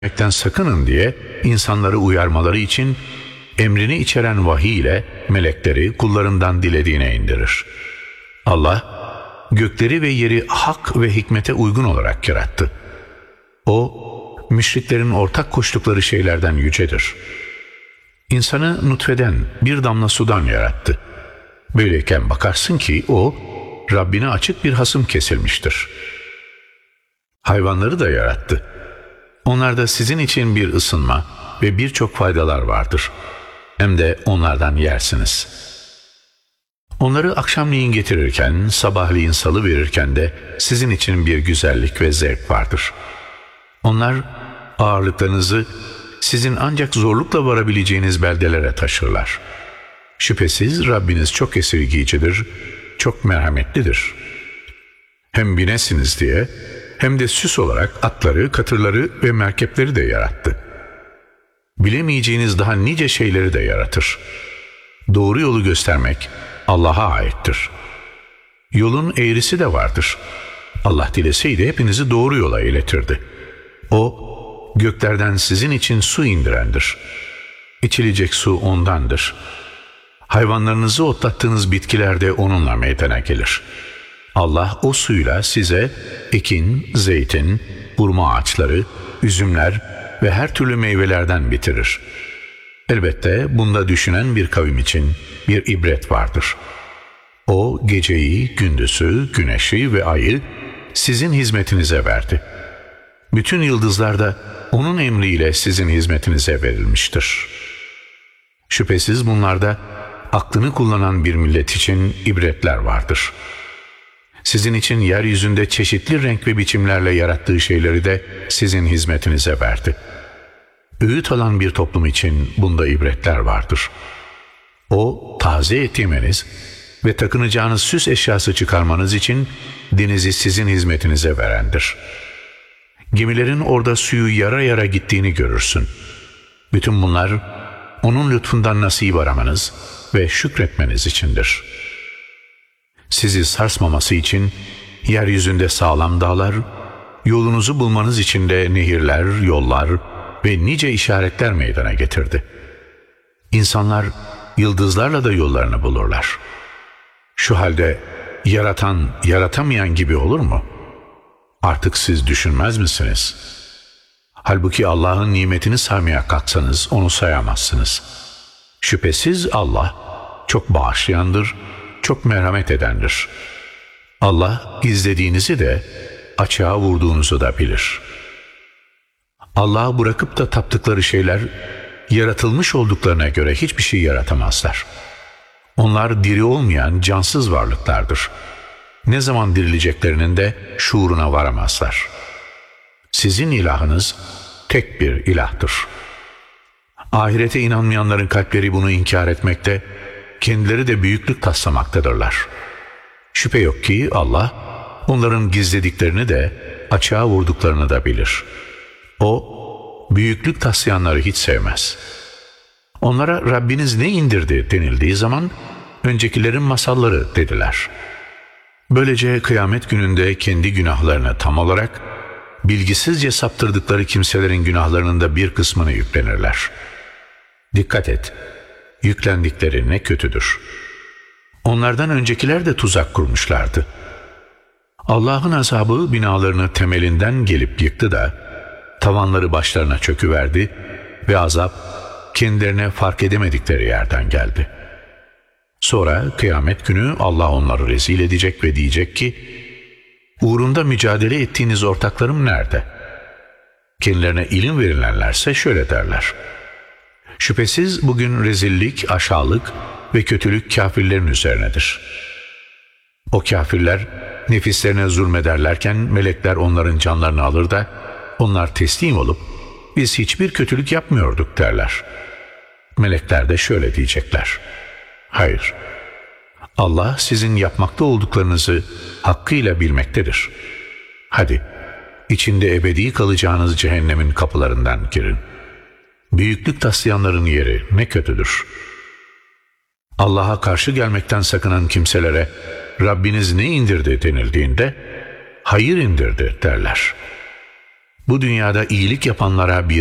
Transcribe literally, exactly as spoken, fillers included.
etmekten sakının diye insanları uyarmaları için emrini içeren vahiy ile melekleri kullarından dilediğine indirir. Allah, gökleri ve yeri hak ve hikmete uygun olarak yarattı. O, müşriklerin ortak koştukları şeylerden yücedir. İnsanı nutfeden, bir damla sudan yarattı. Böyleyken bakarsın ki o, Rabbine açık bir hasım kesilmiştir. Hayvanları da yarattı. Onlarda sizin için bir ısınma ve birçok faydalar vardır. Hem de onlardan yersiniz. Onları akşamleyin getirirken, sabahleyin salıverirken de sizin için bir güzellik ve zevk vardır. Onlar ağırlıklarınızı sizin ancak zorlukla varabileceğiniz beldelere taşırlar. Şüphesiz Rabbiniz çok esirgiyicidir, çok merhametlidir. Hem binesiniz diye hem de süs olarak atları, katırları ve merkepleri de yarattı. Bilemeyeceğiniz daha nice şeyleri de yaratır. Doğru yolu göstermek Allah'a aittir. Yolun eğrisi de vardır. Allah dileseydi hepinizi doğru yola iletirdi. O, göklerden sizin için su indirendir. İçilecek su ondandır. Hayvanlarınızı otlattığınız bitkiler de onunla meydana gelir. Allah o suyla size ekin, zeytin, hurma ağaçları, üzümler ve her türlü meyvelerden bitirir. Elbette bunda düşünen bir kavim için bir ibret vardır. O geceyi, gündüzü, güneşi ve ayı sizin hizmetinize verdi. Bütün yıldızlar da onun emriyle sizin hizmetinize verilmiştir. Şüphesiz bunlarda aklını kullanan bir millet için ibretler vardır. Sizin için yeryüzünde çeşitli renk ve biçimlerle yarattığı şeyleri de sizin hizmetinize verdi. Öğüt alan bir toplum için bunda ibretler vardır. O, taze et yemeniz ve takınacağınız süs eşyası çıkarmanız için denizi sizin hizmetinize verendir. Gemilerin orada suyu yara yara gittiğini görürsün. Bütün bunlar onun lütfundan nasip aramanız ve şükretmeniz içindir. Sizi sarsmaması için yeryüzünde sağlam dağlar, yolunuzu bulmanız için de nehirler, yollar ve nice işaretler meydana getirdi. İnsanlar yıldızlarla da yollarını bulurlar. Şu halde yaratan, yaratamayan gibi olur mu? Artık siz düşünmez misiniz? Halbuki Allah'ın nimetini saymaya kalksanız onu sayamazsınız. Şüphesiz Allah çok bağışlayandır, çok merhamet edendir. Allah gizlediğinizi de açığa vurduğunuzu da bilir. Allah'ı bırakıp da taptıkları şeyler yaratılmış olduklarına göre hiçbir şey yaratamazlar. Onlar diri olmayan cansız varlıklardır. Ne zaman dirileceklerinin de şuuruna varamazlar. Sizin ilahınız tek bir ilahtır. Ahirete inanmayanların kalpleri bunu inkar etmekte, kendileri de büyüklük taslamaktadırlar. Şüphe yok ki Allah, onların gizlediklerini de açığa vurduklarını da bilir. O, büyüklük taslayanları hiç sevmez. Onlara Rabbiniz ne indirdi denildiği zaman, öncekilerin masalları dediler. Böylece kıyamet gününde kendi günahlarını tam olarak, bilgisizce saptırdıkları kimselerin günahlarının da bir kısmını yüklenirler. Dikkat et, yüklendikleri ne kötüdür. Onlardan öncekiler de tuzak kurmuşlardı. Allah'ın azabı binalarını temelinden gelip yıktı da, tavanları başlarına çöküverdi ve azap kendilerine fark edemedikleri yerden geldi. Sonra kıyamet günü Allah onları rezil edecek ve diyecek ki, uğrunda mücadele ettiğiniz ortaklarım nerede? Kendilerine ilim verilenlerse şöyle derler. Şüphesiz bugün rezillik, aşağılık ve kötülük kafirlerin üzerinedir. O kafirler nefislerine zulmederlerken melekler onların canlarını alır da onlar teslim olup biz hiçbir kötülük yapmıyorduk derler. Melekler de şöyle diyecekler. Hayır, Allah sizin yapmakta olduklarınızı hakkıyla bilmektedir. Hadi, içinde ebedi kalacağınız cehennemin kapılarından girin. Büyüklük taslayanların yeri ne kötüdür. Allah'a karşı gelmekten sakınan kimselere Rabbiniz ne indirdi denildiğinde hayır indirdi derler. Bu dünyada iyilik yapanlara bir